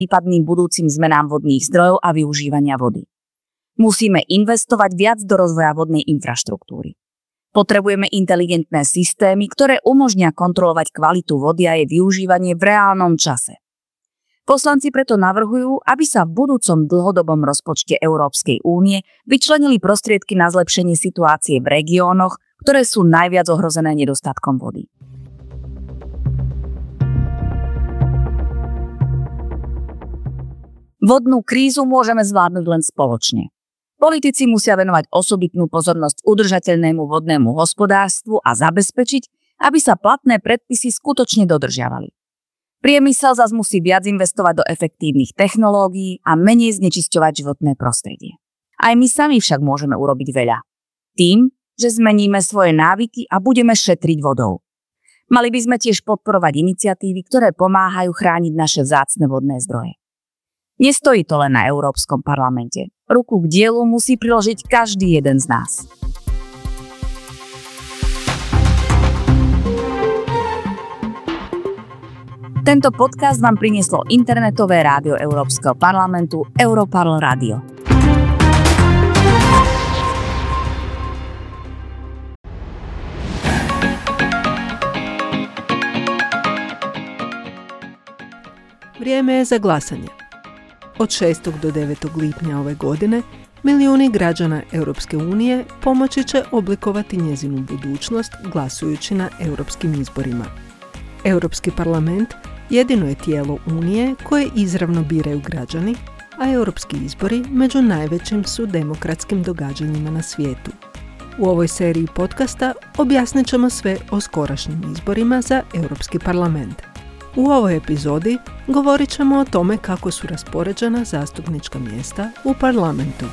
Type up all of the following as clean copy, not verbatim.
prípadným budúcim zmenám vodných zdrojov a využívania vody. Musíme investovať viac do rozvoja vodnej infraštruktúry. Potrebujeme inteligentné systémy, ktoré umožnia kontrolovať kvalitu vody a jej využívanie v reálnom čase. Poslanci preto navrhujú, aby sa v budúcom dlhodobom rozpočte Európskej únie vyčlenili prostriedky na zlepšenie situácie v regiónoch, ktoré sú najviac ohrozené nedostatkom vody. Vodnú krízu môžeme zvládnuť len spoločne. Politici musia venovať osobitnú pozornosť udržateľnému vodnému hospodárstvu a zabezpečiť, aby sa platné predpisy skutočne dodržiavali. Priemysel zas musí viac investovať do efektívnych technológií a menej znečisťovať životné prostredie. Aj my sami však môžeme urobiť veľa. Tým, že zmeníme svoje návyky a budeme šetriť vodou. Mali by sme tiež podporovať iniciatívy, ktoré pomáhajú chrániť naše vzácne vodné zdroje. Nestojí to len na Európskom parlamente. Ruku k dielu musí priložiť každý jeden z nás. Tento podcast vám prinieslo internetové rádio Európskeho parlamentu Europarl Radio. Vrijeme je za glasanje. Od 6. do 9. lipnja ove godine milijuni građana Europske unije pomoći će oblikovati njezinu budućnost glasujući na europskim izborima. Europski parlament jedino je tijelo Unije koje izravno biraju građani, a europski izbori među najvećim su demokratskim događanjima na svijetu. U ovoj seriji podcasta objasnit ćemo sve o skorašnjim izborima za Europski parlament. U ovoj epizodi govorit ćemo o tome kako su raspoređena zastupnička mjesta u parlamentu.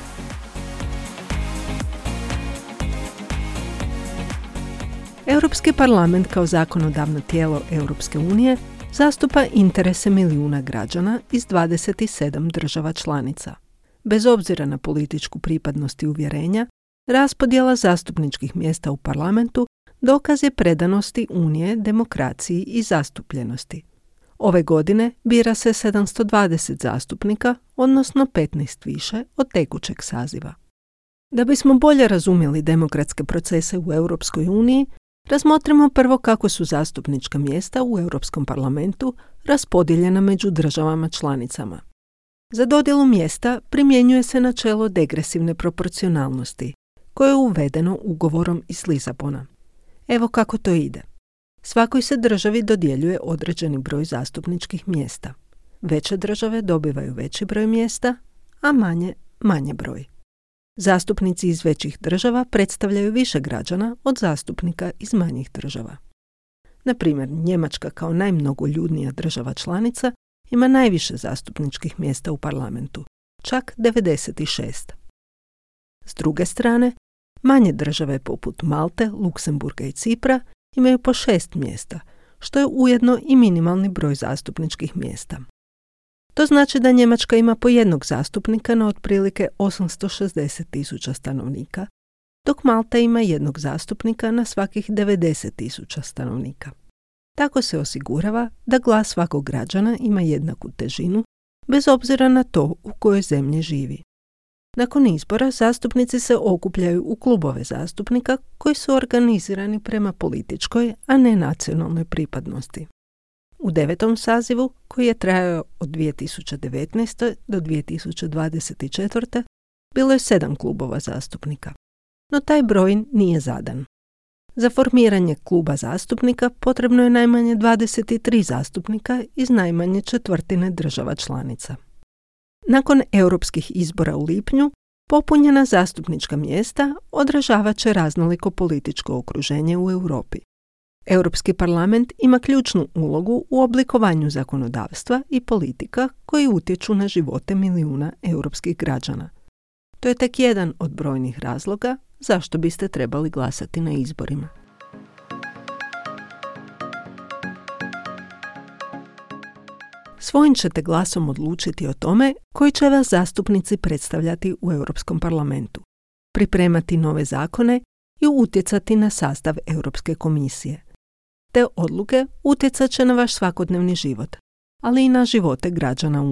Europski parlament kao zakonodavno tijelo Europske unije zastupa interese milijuna građana iz 27 država članica. Bez obzira na političku pripadnost i uvjerenja, raspodjela zastupničkih mjesta u parlamentu dokaz je predanosti Unije, demokraciji i zastupljenosti. Ove godine bira se 720 zastupnika, odnosno 15 više od tekućeg saziva. Da bismo bolje razumjeli demokratske procese u Europskoj uniji, razmotrimo prvo kako su zastupnička mjesta u Europskom parlamentu raspodijeljena među državama članicama. Za dodjelu mjesta primjenjuje se načelo degresivne proporcionalnosti, koje je uvedeno ugovorom iz Lisabona. Evo kako to ide. Svakoj se državi dodjeljuje određeni broj zastupničkih mjesta. Veće države dobivaju veći broj mjesta, a manje broj. Zastupnici iz većih država predstavljaju više građana od zastupnika iz manjih država. Na primjer, Njemačka kao najmnogoljudnija država članica ima najviše zastupničkih mjesta u parlamentu, čak 96. S druge strane, manje države poput Malte, Luksemburga i Cipra imaju po 6 mjesta, što je ujedno i minimalni broj zastupničkih mjesta. To znači da Njemačka ima po jednog zastupnika na otprilike 860.000 stanovnika, dok Malta ima jednog zastupnika na svakih 90.000 stanovnika. Tako se osigurava da glas svakog građana ima jednaku težinu, bez obzira na to u kojoj zemlji živi. Nakon izbora zastupnici se okupljaju u klubove zastupnika koji su organizirani prema političkoj, a ne nacionalnoj pripadnosti. U 9. sazivu, koji je trajao od 2019. do 2024. bilo je 7 klubova zastupnika. No taj broj nije zadan. Za formiranje kluba zastupnika potrebno je najmanje 23 zastupnika iz najmanje četvrtine država članica. Nakon europskih izbora u lipnju, popunjena zastupnička mjesta odražavat će raznoliko političko okruženje u Europi. Europski parlament ima ključnu ulogu u oblikovanju zakonodavstva i politika koji utječu na živote milijuna europskih građana. To je tek jedan od brojnih razloga zašto biste trebali glasati na izborima. Svojim ćete glasom odlučiti o tome koji će vas zastupnici predstavljati u Europskom parlamentu, pripremati nove zakone i utjecati na sastav Europske komisije. Te odluke utjecat će na vaš svakodnevni život, ali i na živote građana